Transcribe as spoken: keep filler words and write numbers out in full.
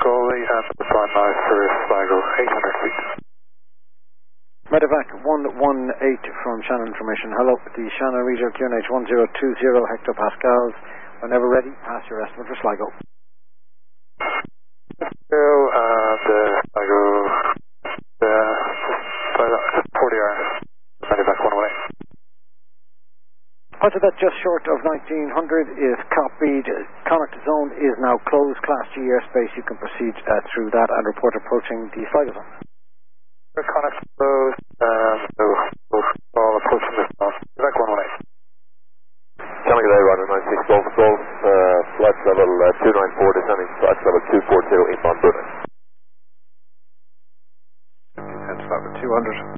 Galway and climb now for Sligo, eight hundred feet. Medevac one one eight from Shannon Information. Hello, the Shannon Regional Q N H one zero two zero hectopascals. Whenever ready, pass your estimate for Sligo. Zero and uh, Sligo, uh, forty hours, Medevac one one eight. Part of that just short of nineteen hundred is copied. Connacht zone is now closed. Class G airspace. You can proceed uh, through that and report approaching the Sligo zone. Connacht closed. Um, so we'll all approaching this zone. Medevac one one eight. Coming today, Roger nine six Golf Golf. Uh, flight level uh, two nine four, descending flight level two four zero inbound Brunei. And start with two hundred.